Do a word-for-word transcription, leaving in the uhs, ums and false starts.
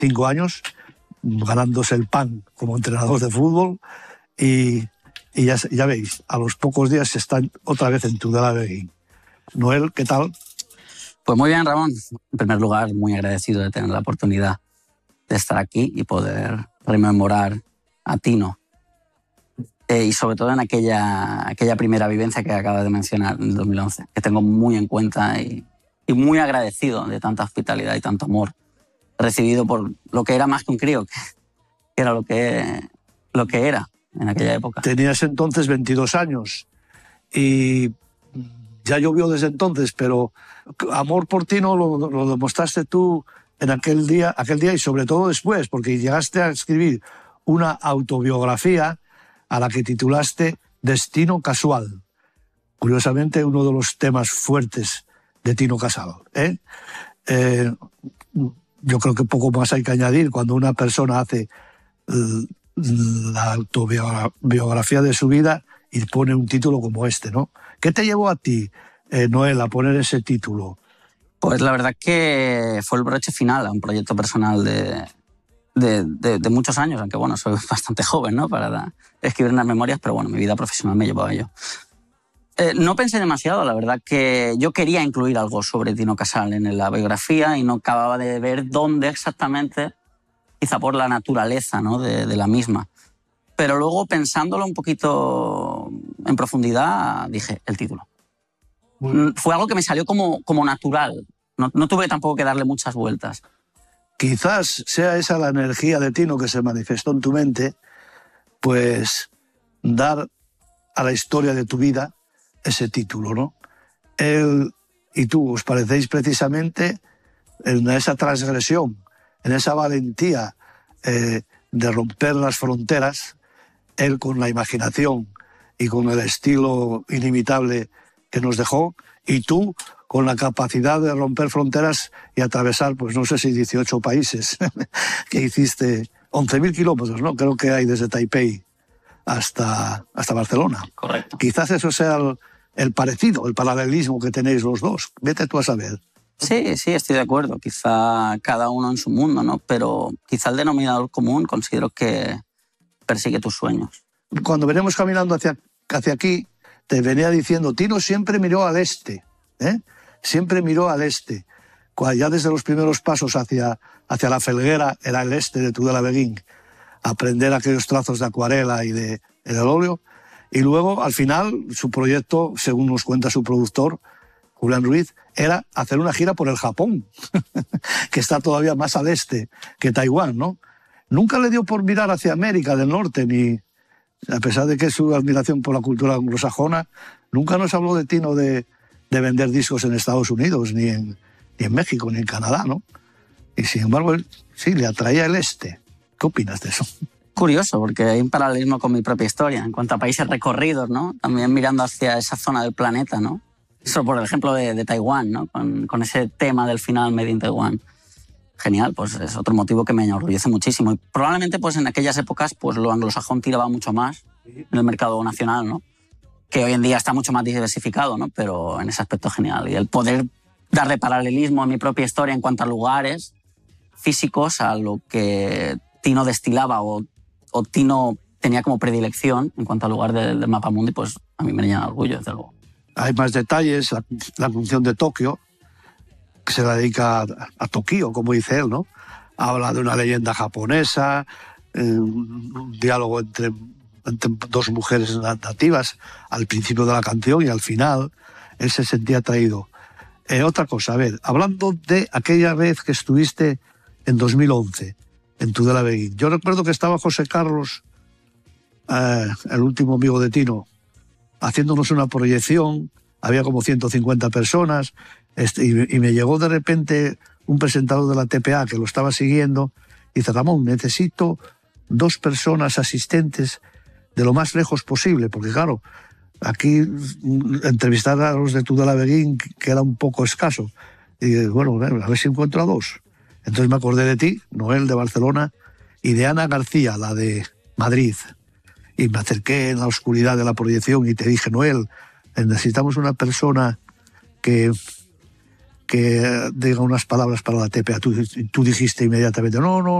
cinco años, ganándose el pan como entrenador de fútbol, y, y ya, ya veis, a los pocos días están otra vez en Tudela-Beguín. Noel, ¿qué tal? Pues muy bien, Ramón. En primer lugar, muy agradecido de tener la oportunidad de estar aquí y poder rememorar a Tino. Eh, y sobre todo en aquella, aquella primera vivencia que acabas de mencionar, en el dos mil once, que tengo muy en cuenta y, y muy agradecido de tanta hospitalidad y tanto amor recibido por lo que era más que un crío, que era lo que, lo que era en aquella época. Tenías entonces veintidós años y ya llovió desde entonces, pero amor por Tino lo, lo demostraste tú en aquel día, aquel día y sobre todo después, porque llegaste a escribir una autobiografía a la que titulaste Destino Casual. Curiosamente, uno de los temas fuertes de Tino Casal, ¿eh? Eh, yo creo que poco más hay que añadir cuando una persona hace la autobiografía de su vida y pone un título como este, ¿no? ¿Qué te llevó a ti, eh, Noel, a poner ese título? Pues la verdad que fue el broche final a un proyecto personal de, de, de, de muchos años, aunque bueno, soy bastante joven, ¿no?, para escribir unas memorias, pero bueno, mi vida profesional me llevó a ello. Eh, no pensé demasiado, la verdad que yo quería incluir algo sobre Tino Casal en la biografía y no acababa de ver dónde exactamente, quizá por la naturaleza, ¿no?, de, de la misma. Pero luego, pensándolo un poquito en profundidad, dije, el título. Bueno. Fue algo que me salió como, como natural. No, no tuve tampoco que darle muchas vueltas. Quizás sea esa la energía de Tino que se manifestó en tu mente, pues dar a la historia de tu vida ese título, ¿no? Él y tú os parecéis precisamente en esa transgresión, en esa valentía eh, de romper las fronteras, él con la imaginación y con el estilo inimitable que nos dejó, y tú con la capacidad de romper fronteras y atravesar, pues no sé si dieciocho países, que hiciste once mil kilómetros, ¿no? Creo que hay desde Taipei hasta, hasta Barcelona. Correcto. Quizás eso sea el, el parecido, el paralelismo que tenéis los dos. Vete tú a saber. Sí, sí, estoy de acuerdo. Quizá cada uno en su mundo, ¿no? Pero quizá el denominador común considero que persigue tus sueños. Cuando venimos caminando hacia, hacia aquí, te venía diciendo, Tino siempre miró al este, ¿eh? Siempre miró al este. Ya desde los primeros pasos hacia, hacia la Felguera, era el este de Tudela-Beguín, aprender aquellos trazos de acuarela y de, de del óleo. Y luego, al final, su proyecto, según nos cuenta su productor, Julián Ruiz, era hacer una gira por el Japón, que está todavía más al este que Taiwán, ¿no? Nunca le dio por mirar hacia América del Norte, ni, a pesar de que es su admiración por la cultura anglosajona, nunca nos habló de Tino de, de vender discos en Estados Unidos, ni en, ni en México, ni en Canadá, ¿no? Y sin embargo, él sí le atraía el este. ¿Qué opinas de eso? Curioso, porque hay un paralelismo con mi propia historia, en cuanto a países recorridos, ¿no? También mirando hacia esa zona del planeta, ¿no? Eso por el ejemplo de, de Taiwán, ¿no? Con, con ese tema del final Made in Taiwan. Genial, pues es otro motivo que me enorgullece muchísimo. Y probablemente pues en aquellas épocas pues lo anglosajón tiraba mucho más en el mercado nacional, ¿no? Que hoy en día está mucho más diversificado, ¿no? Pero en ese aspecto genial. Y el poder darle paralelismo a mi propia historia en cuanto a lugares físicos, a lo que Tino destilaba o, o Tino tenía como predilección en cuanto al lugar del, del mapa mundi, pues a mí me llena de orgullo, desde luego. Hay más detalles, la, la función de Tokio, que se la dedica a, a Tokio, como dice él, ¿no? Habla de una leyenda japonesa, eh, un diálogo entre, entre dos mujeres nativas al principio de la canción y al final. Él se sentía atraído. Eh, otra cosa, a ver, hablando de aquella vez que estuviste en dos mil once, en Tudela-Beguín. Yo recuerdo que estaba José Carlos, eh, el último amigo de Tino, haciéndonos una proyección, había como ciento cincuenta personas, este, y, y me llegó de repente un presentador de la T P A que lo estaba siguiendo, y dice, Ramón, necesito dos personas asistentes de lo más lejos posible, porque claro, aquí entrevistar a los de Tudela-Beguín queda un poco escaso. Y dije, bueno, a ver si encuentro a dos. Entonces me acordé de ti, Noel de Barcelona, y de Ana García, la de Madrid. Y me acerqué en la oscuridad de la proyección y te dije, Noel, necesitamos una persona que, que diga unas palabras para la T P A. Tú, tú dijiste inmediatamente, no, no,